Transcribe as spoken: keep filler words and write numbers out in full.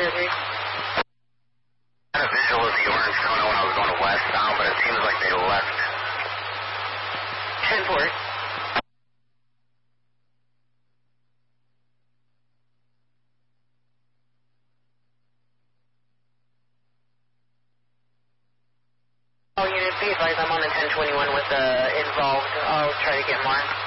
zero three. I had a visual of the orange Kona when I was going westbound, but it seems like they left. ten four. Oh, unit, be advised, I'm on the ten twenty-one with the involved. I'll try to get more.